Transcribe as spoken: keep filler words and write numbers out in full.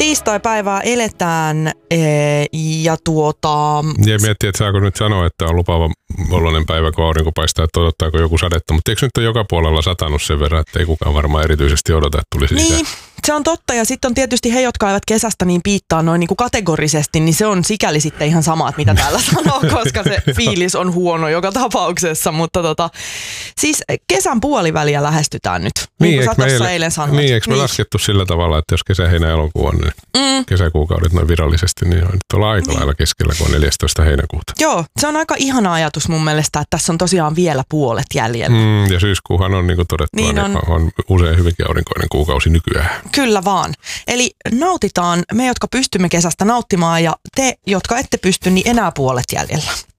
Tiistai-päivää eletään ee, ja tuota... Ja miettii, että saako nyt sanoa, että on lupaava oloinen päivä, kun aurinko paistaa, että odottaako joku sadetta. Mutta eikö nyt ole joka puolella satanut sen verran, että ei kukaan varmaan erityisesti odota, että tulisi niin. lisää? Se on totta, ja sitten on tietysti he, jotka eivät kesästä niin piittaa noin niin kuin kategorisesti, niin se on sikäli sitten ihan sama, että mitä täällä sanoo, koska se fiilis on huono joka tapauksessa. Mutta tota, siis kesän puoliväliä lähestytään nyt, niin, niin kuin sä tuossa eilen sanoit. Niin, eikö me niin. laskettu sillä tavalla, että jos kesä, heinä, elokuu on, niin mm. kesäkuukaudet noin virallisesti, niin on nyt ollaan aika niin. lailla keskellä, kun on neljästoista heinäkuuta. Joo, se on aika ihana ajatus mun mielestä, että tässä on tosiaan vielä puolet jäljellä. Mm, ja syyskuuhan on niin kuin todettua, niin on, niin on usein hyvinkin aurinkoinen kuukausi nykyään. Kyllä vaan. Eli nautitaan me, jotka pystymme kesästä nauttimaan, ja te, jotka ette pysty, niin enää puolet jäljellä.